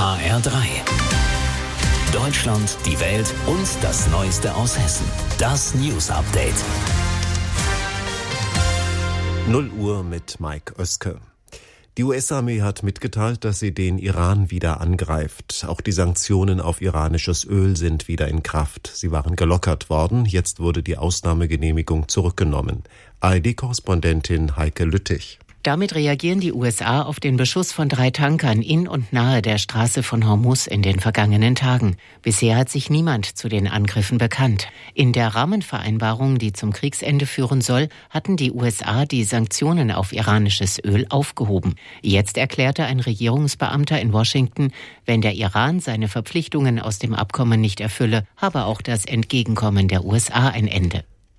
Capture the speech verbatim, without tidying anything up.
H R drei. Deutschland, die Welt und das Neueste aus Hessen. Das News Update. null Uhr mit Mike Oeske. Die U S-Armee hat mitgeteilt, dass sie den Iran wieder angreift. Auch die Sanktionen auf iranisches Öl sind wieder in Kraft. Sie waren gelockert worden. Jetzt wurde die Ausnahmegenehmigung zurückgenommen. A R D-Korrespondentin Heike Lüttich. Damit reagieren die U S A auf den Beschuss von drei Tankern in und nahe der Straße von Hormuz in den vergangenen Tagen. Bisher hat sich niemand zu den Angriffen bekannt. In der Rahmenvereinbarung, die zum Kriegsende führen soll, hatten die U S A die Sanktionen auf iranisches Öl aufgehoben. Jetzt erklärte ein Regierungsbeamter in Washington, wenn der Iran seine Verpflichtungen aus dem Abkommen nicht erfülle, habe auch das Entgegenkommen der U S A ein Ende.